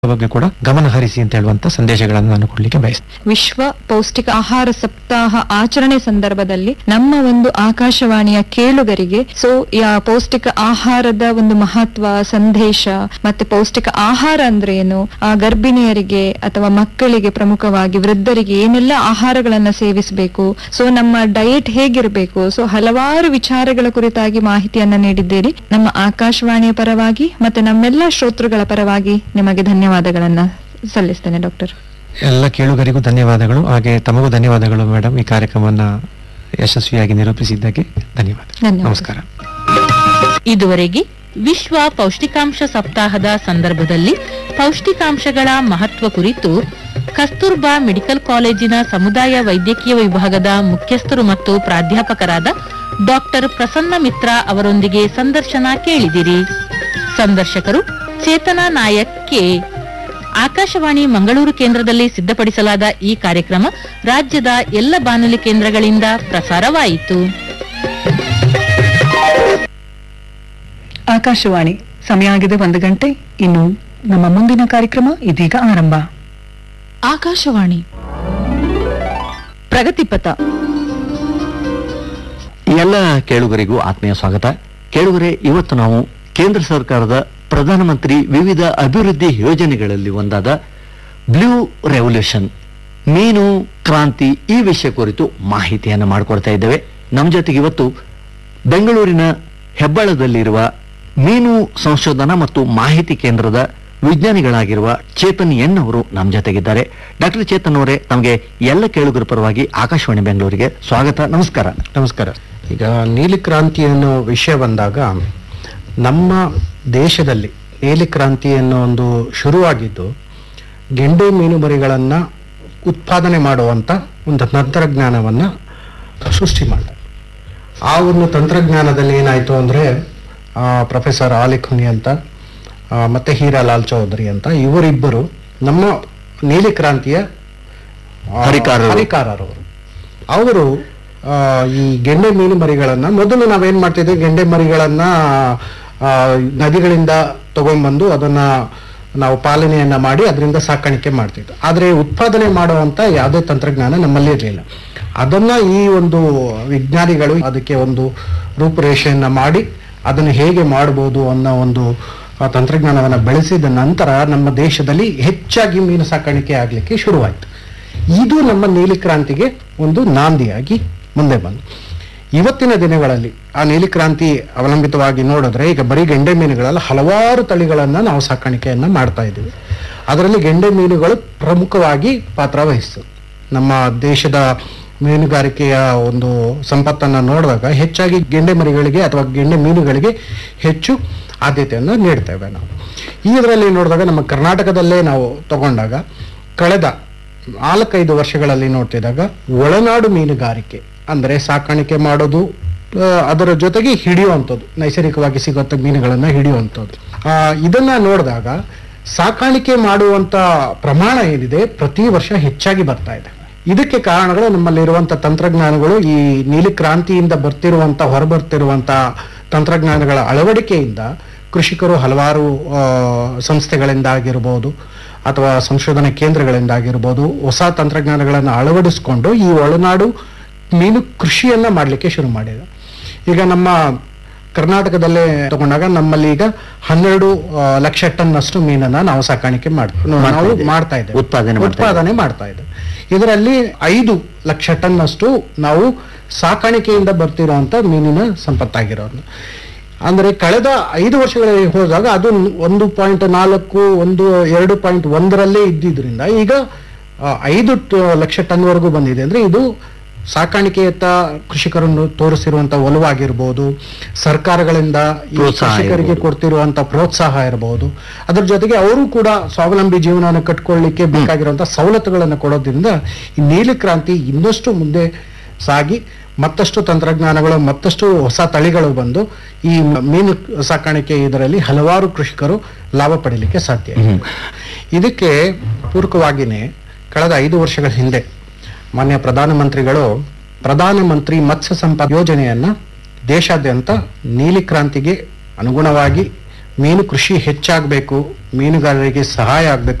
ಬಗ್ಗೆ ಕೂಡ ಗಮನ ಹರಿಸಿ ಅಂತ ಹೇಳುವಂತ ಸಂದೇಶಗಳನ್ನು ನಾನು ಕೊಡ್ಲಿಕ್ಕೆ ಬಯಸ್ತೇನೆ. ವಿಶ್ವ ಪೌಷ್ಟಿಕ ಆಹಾರ ಸಪ್ತಾಹ ಆಚರಣೆ ಸಂದರ್ಭದಲ್ಲಿ ನಮ್ಮ ಒಂದು ಆಕಾಶವಾಣಿಯ ಕೇಳುಗರಿಗೆ ಪೌಷ್ಟಿಕ ಆಹಾರದ ಒಂದು ಮಹತ್ವ ಸಂದೇಶ ಮತ್ತೆ ಪೌಷ್ಟಿಕ ಆಹಾರ ಅಂದ್ರೆ ಏನು, ಗರ್ಭಿಣಿಯರಿಗೆ ಅಥವಾ ಮಕ್ಕಳಿಗೆ ಪ್ರಮುಖವಾಗಿ ವೃದ್ಧರಿಗೆ ಏನೆಲ್ಲ ಆಹಾರಗಳನ್ನ ಸೇವಿಸಬೇಕು, ನಮ್ಮ ಡಯಟ್ ಹೇಗಿರಬೇಕು, ಹಲವಾರು ವಿಚಾರಗಳ ಕುರಿತಾಗಿ ಮಾಹಿತಿಯನ್ನ ನೀಡಿದ್ದೀರಿ. ನಮ್ಮ ಆಕಾಶವಾಣಿಯ ಪರವಾಗಿ ಮತ್ತೆ ನಮ್ಮೆಲ್ಲ ಶ್ರೋತೃಗಳ ಪರವಾಗಿ ನಿಮಗೆ ಧನ್ಯವಾದಗಳನ್ನ ಸಲ್ಲಿಸ್ತೇನೆ ಡಾಕ್ಟರ್. ಎಲ್ಲ ಕೇಳುಗರಿಗೂ ಧನ್ಯವಾದಗಳು, ಹಾಗೆ ತಮಗೂ ಧನ್ಯವಾದಗಳು ಮೇಡಮ್. ಈ ಕಾರ್ಯಕ್ರಮವನ್ನ ಯಶಸ್ವಿಯಾಗಿ ನಿರೂಪಿಸಿದ್ದಕ್ಕೆ ಧನ್ಯವಾದ. ನಮಸ್ಕಾರ. ಇದುವರೆಗೆ ವಿಶ್ವ ಪೌಷ್ಟಿಕಾಂಶ ಸಪ್ತಾಹದ ಸಂದರ್ಭದಲ್ಲಿ ಪೌಷ್ಟಿಕಾಂಶಗಳ ಮಹತ್ವ ಕುರಿತು ಕಸ್ತೂರ್ಬಾ ಮೆಡಿಕಲ್ ಕಾಲೇಜಿನ ಸಮುದಾಯ ವೈದ್ಯಕೀಯ ವಿಭಾಗದ ಮುಖ್ಯಸ್ಥರು ಮತ್ತು ಪ್ರಾಧ್ಯಾಪಕರಾದ ಡಾಕ್ಟರ್ ಪ್ರಸನ್ನ ಮಿತ್ರ ಅವರೊಂದಿಗೆ ಸಂದರ್ಶನ ಕೇಳಿದಿರಿ. ಸಂದರ್ಶಕರು ಚೇತನಾ ನಾಯಕ್ ಕೆ. ಆಕಾಶವಾಣಿ ಮಂಗಳೂರು ಕೇಂದ್ರದಲ್ಲಿ ಸಿದ್ಧಪಡಿಸಲಾದ ಈ ಕಾರ್ಯಕ್ರಮ ರಾಜ್ಯದ ಎಲ್ಲ ಬಾನುಲಿ ಕೇಂದ್ರಗಳಿಂದ ಪ್ರಸಾರವಾಯಿತು. ಆಕಾಶವಾಣಿ ಸಮಯ ಆಗಿದೆ 1 ಗಂಟೆ. ಇನ್ನು ನಮ್ಮ ಮುಂದಿನ ಕಾರ್ಯಕ್ರಮ ಇದೀಗ ಆರಂಭ. ಆಕಾಶವಾಣಿ ಪ್ರಗತಿಪಥ. ಎಲ್ಲ ಕೇಳುಗರಿಗೂ ಆತ್ಮೀಯ ಸ್ವಾಗತ. ಕೇಳುಗರೆ, ಇವತ್ತು ನಾವು ಕೇಂದ್ರ ಸರ್ಕಾರದ ಪ್ರಧಾನಮಂತ್ರಿ ವಿವಿಧ ಅಭಿವೃದ್ಧಿ ಯೋಜನೆಗಳಲ್ಲಿ ಒಂದಾದ ಬ್ಲೂ ರೆವಲ್ಯೂಷನ್ ಮೀನು ಕ್ರಾಂತಿ ಈ ವಿಷಯ ಕುರಿತು ಮಾಹಿತಿಯನ್ನು ಮಾಡಿಕೊಡ್ತಾ ಇದ್ದೇವೆ. ನಮ್ಮ ಜೊತೆಗೆ ಇವತ್ತು ಬೆಂಗಳೂರಿನ ಹೆಬ್ಬಾಳದಲ್ಲಿರುವ ಮೀನು ಸಂಶೋಧನಾ ಮತ್ತು ಮಾಹಿತಿ ಕೇಂದ್ರದ ವಿಜ್ಞಾನಿಗಳಾಗಿರುವ ಚೇತನ್ ಎನ್ ಅವರು ನಮ್ಮ ಜೊತೆಗಿದ್ದಾರೆ. ಡಾಕ್ಟರ್ ಚೇತನ್ ಅವರೇ, ನಮಗೆ ಎಲ್ಲ ಕೇಳುಗರ ಪರವಾಗಿ ಆಕಾಶವಾಣಿ ಬೆಂಗಳೂರಿಗೆ ಸ್ವಾಗತ. ನಮಸ್ಕಾರ. ನಮಸ್ಕಾರ. ಈಗ ನೀಲಿ ಕ್ರಾಂತಿ ಅನ್ನೋ ವಿಷಯ ಬಂದಾಗ ನಮ್ಮ ದೇಶದಲ್ಲಿ ನೀಲಿ ಕ್ರಾಂತಿ ಅನ್ನೋ ಒಂದು ಶುರುವಾಗಿದ್ದು ಗೆಂಡೆ ಮೀನು ಮರಿಗಳನ್ನ ಉತ್ಪಾದನೆ ಮಾಡುವಂತ ಒಂದು ತಂತ್ರಜ್ಞಾನವನ್ನ ಸೃಷ್ಟಿ ಮಾಡಿದೆ. ಆ ಒಂದು ತಂತ್ರಜ್ಞಾನದಲ್ಲಿ ಏನಾಯ್ತು ಅಂದ್ರೆ ಪ್ರೊಫೆಸರ್ ಆಲಿ ಖುನಿ ಅಂತ ಮತ್ತೆ ಹೀರಾಲಾಲ್ ಚೌಧರಿ ಅಂತ ಇವರಿಬ್ಬರು ನಮ್ಮ ನೀಲಿ ಕ್ರಾಂತಿಯ ಹರಿಕಾರರವರು. ಅವರು ಈ ಗೆಂಡೆ ಮೀನು ಮರಿಗಳನ್ನ ಮೊದಲು ನಾವೇನ್ ಮಾಡ್ತಿದ್ವಿ, ಗೆಂಡೆ ಮರಿಗಳನ್ನ ನದಿಗಳಿಂದ ತಗೊಂಡ್ಬಂದು ಅದನ್ನ ನಾವು ಪಾಲನೆಯನ್ನ ಮಾಡಿ ಅದರಿಂದ ಸಾಕಾಣಿಕೆ ಮಾಡ್ತಿದ್ವಿ. ಆದ್ರೆ ಉತ್ಪಾದನೆ ಮಾಡುವಂತ ಯಾವುದೇ ತಂತ್ರಜ್ಞಾನ ನಮ್ಮಲ್ಲಿ ಇರಲಿಲ್ಲ. ಅದನ್ನ ಈ ಒಂದು ವಿಜ್ಞಾನಿಗಳು ಅದಕ್ಕೆ ಒಂದು ರೂಪುರೇಷೆಯನ್ನ ಮಾಡಿ ಅದನ್ನು ಹೇಗೆ ಮಾಡಬಹುದು ಅನ್ನೋ ಒಂದು ತಂತ್ರಜ್ಞಾನವನ್ನ ಬೆಳೆಸಿದ ನಂತರ ನಮ್ಮ ದೇಶದಲ್ಲಿ ಹೆಚ್ಚಾಗಿ ಮೀನು ಸಾಕಾಣಿಕೆ ಆಗ್ಲಿಕ್ಕೆ ಶುರುವಾಯಿತು. ಇದು ನಮ್ಮ ನೀಲಿ ಕ್ರಾಂತಿಗೆ ಒಂದು ನಾಂದಿಯಾಗಿ ಮುಂದೆ ಬಂತು. ಇವತ್ತಿನ ದಿನಗಳಲ್ಲಿ ಆ ನೀಲಿ ಕ್ರಾಂತಿ ಅವಲಂಬಿತವಾಗಿ ನೋಡಿದ್ರೆ ಈಗ ಬರೀ ಗೆಂಡೆ ಮೀನುಗಳಲ್ಲಿ ಹಲವಾರು ತಳಿಗಳನ್ನ ನಾವು ಸಾಕಾಣಿಕೆಯನ್ನ ಮಾಡ್ತಾ ಇದ್ದೀವಿ. ಅದರಲ್ಲಿ ಗೆಂಡೆ ಮೀನುಗಳು ಪ್ರಮುಖವಾಗಿ ಪಾತ್ರ ವಹಿಸ್ತದೆ. ನಮ್ಮ ದೇಶದ ಮೀನುಗಾರಿಕೆಯ ಒಂದು ಸಂಪತ್ತನ್ನ ನೋಡಿದಾಗ ಹೆಚ್ಚಾಗಿ ಗೆಂಡೆ ಮರಿಗಳಿಗೆ ಅಥವಾ ಗೆಂಡೆ ಮೀನುಗಳಿಗೆ ಹೆಚ್ಚು ಆದ್ಯತೆಯನ್ನು ನೀಡ್ತೇವೆ ನಾವು. ಇದರಲ್ಲಿ ನೋಡಿದಾಗ ನಮ್ಮ ಕರ್ನಾಟಕದಲ್ಲೇ ನಾವು ತಗೊಂಡಾಗ ಕಳೆದ 4-5 ವರ್ಷಗಳಲ್ಲಿ ನೋಡ್ತಿದ್ದಾಗ ಒಳನಾಡು ಮೀನುಗಾರಿಕೆ ಅಂದ್ರೆ ಸಾಕಾಣಿಕೆ ಮಾಡೋದು, ಅದರ ಜೊತೆಗೆ ಹಿಡಿಯುವಂಥದ್ದು, ನೈಸರ್ಗಿಕವಾಗಿ ಸಿಗುವಂಥ ಮೀನುಗಳನ್ನ ಹಿಡಿಯುವಂಥದ್ದು, ಇದನ್ನ ನೋಡಿದಾಗ ಸಾಕಾಣಿಕೆ ಮಾಡುವಂತ ಪ್ರಮಾಣ ಏನಿದೆ ಪ್ರತಿ ವರ್ಷ ಹೆಚ್ಚಾಗಿ ಬರ್ತಾ ಇದೆ. ಇದಕ್ಕೆ ಕಾರಣಗಳು ನಮ್ಮಲ್ಲಿರುವಂತ ತಂತ್ರಜ್ಞಾನಗಳು, ಈ ನೀಲಿ ಕ್ರಾಂತಿಯಿಂದ ಹೊರಬರ್ತಿರುವಂತ ತಂತ್ರಜ್ಞಾನಗಳ ಅಳವಡಿಕೆಯಿಂದ ಕೃಷಿಕರು ಹಲವಾರು ಸಂಸ್ಥೆಗಳಿಂದ ಆಗಿರ್ಬೋದು ಅಥವಾ ಸಂಶೋಧನಾ ಕೇಂದ್ರಗಳಿಂದ ಆಗಿರ್ಬೋದು ಹೊಸ ತಂತ್ರಜ್ಞಾನಗಳನ್ನು ಅಳವಡಿಸಿಕೊಂಡು ಈ ಒಳನಾಡು ಮೀನು ಕೃಷಿಯನ್ನ ಮಾಡಲಿಕ್ಕೆ ಶುರು ಮಾಡಿದೆ. ಈಗ ನಮ್ಮ ಕರ್ನಾಟಕದಲ್ಲೇ ತಗೊಂಡಾಗ ನಮ್ಮಲ್ಲಿ ಈಗ 12 ಲಕ್ಷ ಟನ್ ಅಷ್ಟು ಮೀನನ್ನ ನಾವು ಸಾಕಾಣಿಕೆ ಮಾಡ್ತಾ ಇದ್ದೇವೆ, ಉತ್ಪಾದನೆ ಮಾಡ್ತಾ ಇದ್ದೇವೆ. ಇದರಲ್ಲಿ 5 ಲಕ್ಷ ಟನ್ ಅಷ್ಟು ನಾವು ಸಾಕಾಣಿಕೆಯಿಂದ ಬರ್ತಿರೋಂಥ ಮೀನಿನ ಸಂಪತ್ತಾಗಿರೋದು. ಅಂದ್ರೆ ಕಳೆದ 5 ವರ್ಷಗಳಲ್ಲಿ ಹೋದಾಗ ಅದು 1.4 2.1 ಇದ್ದಿದ್ರಿಂದ ಈಗ 5 ಲಕ್ಷ ಟನ್ ವರೆಗೂ ಬಂದಿದೆ. ಅಂದ್ರೆ ಇದು ಸಾಕಾಣಿಕೆಯತ್ತ ಕೃಷಿಕರನ್ನು ತೋರಿಸಿರುವಂತ ಒಲವಾಗಿರ್ಬೋದು, ಸರ್ಕಾರಗಳಿಂದ ಈ ಕೃಷಿಕರಿಗೆ ಕೊಡ್ತಿರುವಂತ ಪ್ರೋತ್ಸಾಹ ಇರಬಹುದು, ಅದರ ಜೊತೆಗೆ ಅವರು ಕೂಡ ಸ್ವಾವಲಂಬಿ ಜೀವನವನ್ನು ಕಟ್ಕೊಳ್ಳಿಕ್ಕೆ ಬೇಕಾಗಿರುವಂತಹ ಸವಲತ್ತುಗಳನ್ನು ಕೊಡೋದ್ರಿಂದ ಈ ನೀಲಿ ಕ್ರಾಂತಿ ಇನ್ನಷ್ಟು ಮುಂದೆ ಸಾಗಿ ಮತ್ತಷ್ಟು ತಂತ್ರಜ್ಞಾನಗಳು ಮತ್ತಷ್ಟು ಹೊಸ ತಳಿಗಳು ಬಂದು ಈ ಮೀನು ಸಾಕಾಣಿಕೆ ಇದರಲ್ಲಿ ಹಲವಾರು ಕೃಷಿಕರು ಲಾಭ ಪಡೀಲಿಕ್ಕೆ ಸಾಧ್ಯ. ಇದಕ್ಕೆ ಪೂರಕವಾಗಿಯೇ ಕಳೆದ 5 ವರ್ಷಗಳ ಹಿಂದೆ ಮಾನ್ಯ ಪ್ರಧಾನಮಂತ್ರಿಗಳು ಪ್ರಧಾನಮಂತ್ರಿ ಮತ್ಸ್ಯ ಸಂಪದ ಯೋಜನೆಯನ್ನ ದೇಶಾದ್ಯಂತ ನೀಲಿ ಕ್ರಾಂತಿಗೆ ಅನುಗುಣವಾಗಿ ಮೀನು ಕೃಷಿ ಹೆಚ್ಚಾಗಬೇಕು, ಮೀನುಗಾರರಿಗೆ ಸಹಾಯ ಆಗಬೇಕು